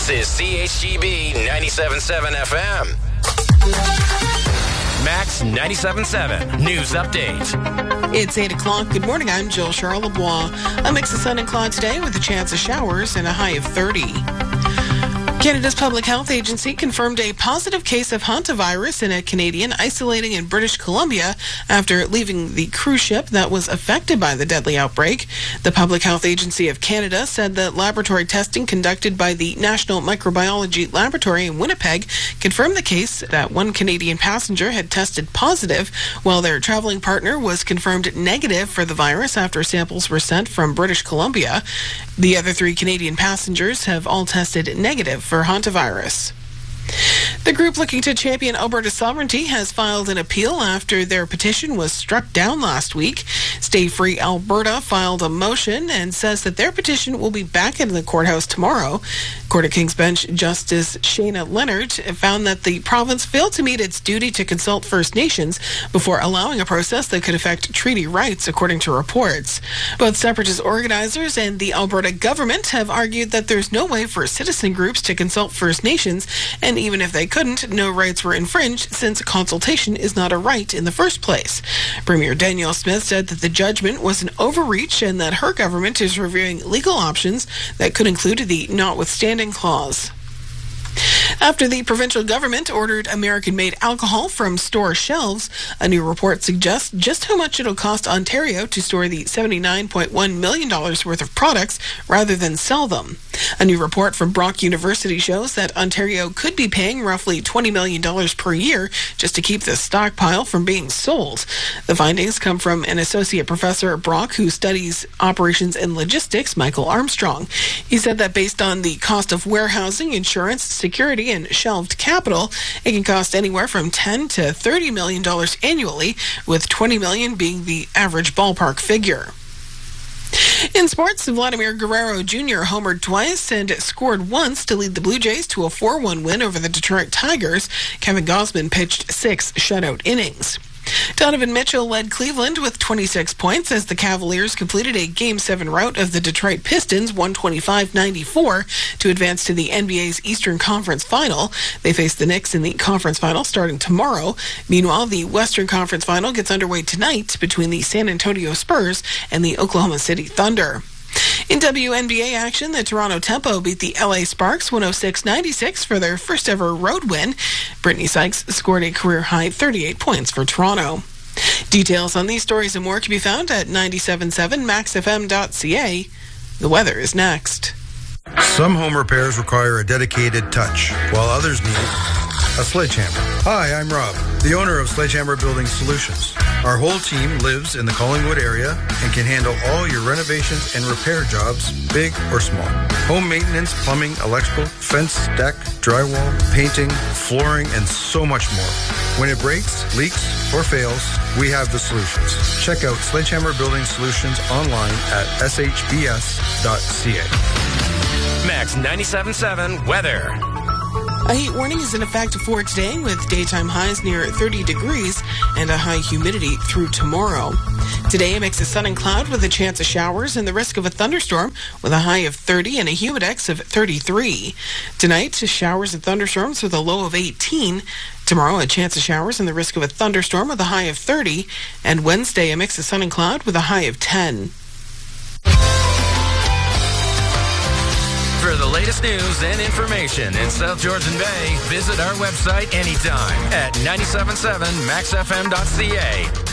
This is CHGB 97.7 FM. Max 97.7 News Update. It's 8 o'clock. Good morning. I'm Jill Charlebois. A mix of sun and cloud today with a chance of showers and a high of 30. Canada's Public Health Agency confirmed a positive case of hantavirus in a Canadian isolating in British Columbia after leaving the cruise ship that was affected by the deadly outbreak. The Public Health Agency of Canada said that laboratory testing conducted by the National Microbiology Laboratory in Winnipeg confirmed the case that one Canadian passenger had tested positive, while their traveling partner was confirmed negative for the virus after samples were sent from British Columbia. The other 3 Canadian passengers have all tested negative for hantavirus. The group looking to champion Alberta's sovereignty has filed an appeal after their petition was struck down last week. Stay Free Alberta filed a motion and says that their petition will be back in the courthouse tomorrow. Court of King's Bench Justice Shayna Leonard found that the province failed to meet its duty to consult First Nations before allowing a process that could affect treaty rights, according to reports. Both separatist organizers and the Alberta government have argued that there's no way for citizen groups to consult First Nations, and even if they couldn't, no rights were infringed since consultation is not a right in the first place. Premier Danielle Smith said that the judgment was an overreach and that her government is reviewing legal options that could include the notwithstanding clause. After the provincial government ordered American-made alcohol from store shelves, a new report suggests just how much it'll cost Ontario to store the $79.1 million worth of products rather than sell them. A new report from Brock University shows that Ontario could be paying roughly $20 million per year just to keep the stockpile from being sold. The findings come from an associate professor at Brock who studies operations and logistics, Michael Armstrong. He said that based on the cost of warehousing, insurance, security, and shelved capital, it can cost anywhere from $10 to $30 million annually, with $20 million being the average ballpark figure. In sports, Vladimir Guerrero Jr. homered twice and scored once to lead the Blue Jays to a 4-1 win over the Detroit Tigers. Kevin Gausman pitched 6 shutout innings. Donovan Mitchell led Cleveland with 26 points as the Cavaliers completed a Game 7 rout of the Detroit Pistons 125-94 to advance to the NBA's Eastern Conference Final. They face the Knicks in the conference final starting tomorrow. Meanwhile, the Western Conference Final gets underway tonight between the San Antonio Spurs and the Oklahoma City Thunder. In WNBA action, the Toronto Tempo beat the LA Sparks 106-96 for their first ever road win. Brittany Sykes scored a career-high 38 points for Toronto. Details on these stories and more can be found at 977maxfm.ca. The weather is next. Some home repairs require a dedicated touch, while others need a sledgehammer. Hi, I'm Rob, the owner of Sledgehammer Building Solutions. Our whole team lives in the Collingwood area and can handle all your renovations and repair jobs, big or small. Home maintenance, plumbing, electrical, fence, deck, drywall, painting, flooring, and so much more. When it breaks, leaks, or fails, we have the solutions. Check out Sledgehammer Building Solutions online at shbs.ca. Max 97.7 weather. A heat warning is in effect for today with daytime highs near 30 degrees and a high humidity through tomorrow. Today, a mix of sun and cloud with a chance of showers and the risk of a thunderstorm with a high of 30 and a humidex of 33. Tonight, showers and thunderstorms with a low of 18. Tomorrow, a chance of showers and the risk of a thunderstorm with a high of 30. And Wednesday, a mix of sun and cloud with a high of 10. For the latest news and information in South Georgian Bay, visit our website anytime at 977maxfm.ca.